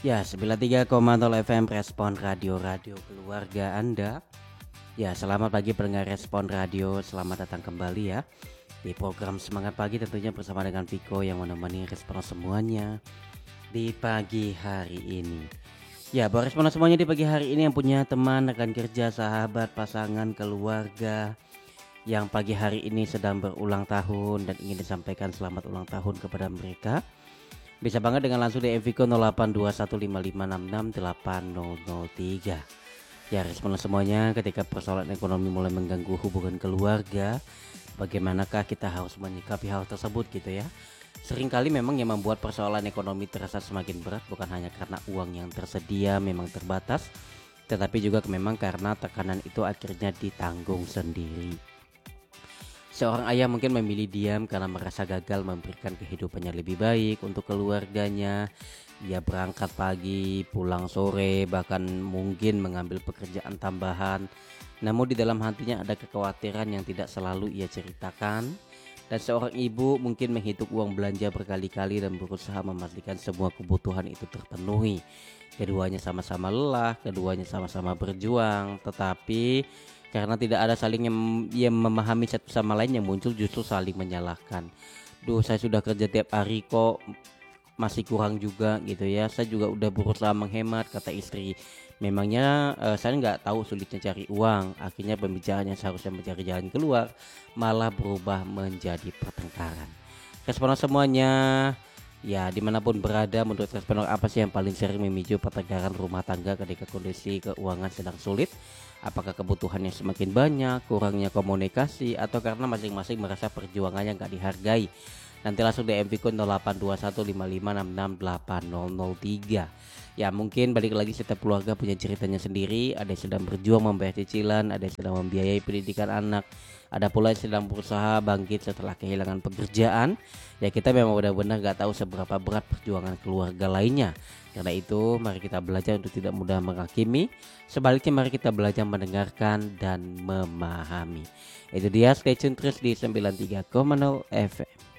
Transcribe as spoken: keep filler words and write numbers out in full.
Ya, sembilan puluh tiga koma nol F M Respon Radio Radio Keluarga Anda. Ya, selamat pagi pendengar Respon Radio. Selamat datang kembali ya di program Semangat Pagi, tentunya bersama dengan Viko yang menemani respon semuanya di pagi hari ini. Ya, buat respon semuanya di pagi hari ini yang punya teman, rekan kerja, sahabat, pasangan, keluarga yang pagi hari ini sedang berulang tahun dan ingin disampaikan selamat ulang tahun kepada mereka, bisa banget dengan langsung di M V K nol delapan dua satu lima lima enam enam delapan nol nol tiga. Ya, respon semuanya ketika persoalan ekonomi mulai mengganggu hubungan keluarga, bagaimanakah kita harus menyikapi hal tersebut gitu ya. Seringkali memang yang membuat persoalan ekonomi terasa semakin berat bukan hanya karena uang yang tersedia memang terbatas, tetapi juga memang karena tekanan itu akhirnya ditanggung sendiri. Seorang ayah mungkin memilih diam karena merasa gagal memberikan kehidupannya lebih baik untuk keluarganya. Ia berangkat pagi, pulang sore, bahkan mungkin mengambil pekerjaan tambahan. Namun di dalam hatinya ada kekhawatiran yang tidak selalu ia ceritakan. Dan seorang ibu mungkin menghitung uang belanja berkali-kali dan berusaha memastikan semua kebutuhan itu terpenuhi. Keduanya sama-sama lelah, keduanya sama-sama berjuang, tetapi karena tidak ada saling yang, yang memahami satu sama lain, yang muncul justru saling menyalahkan. Duh, saya sudah kerja tiap hari kok masih kurang juga gitu ya. Saya juga udah berusaha menghemat, kata istri. Memangnya eh, saya nggak tahu sulitnya cari uang. Akhirnya pembicaraan yang seharusnya mencari jalan keluar malah berubah menjadi pertengkaran. Respon semuanya, ya dimanapun berada, menurut respon apa sih yang paling sering memicu pertengkaran rumah tangga ketika kondisi keuangan sedang sulit? Apakah kebutuhannya semakin banyak, kurangnya komunikasi, atau karena masing-masing merasa perjuangannya nggak dihargai? Nanti langsung di M V K nol delapan dua satu lima lima enam enam delapan nol nol tiga. Ya mungkin balik lagi, setiap keluarga punya ceritanya sendiri. Ada yang sedang berjuang membayar cicilan, ada yang sedang membiayai pendidikan anak, ada pula yang sedang berusaha bangkit setelah kehilangan pekerjaan. Ya kita memang benar-benar gak tahu seberapa berat perjuangan keluarga lainnya. Karena itu mari kita belajar untuk tidak mudah menghakimi. Sebaliknya mari kita belajar mendengarkan dan memahami. Itu dia, stay tune terus di sembilan puluh tiga koma nol F M.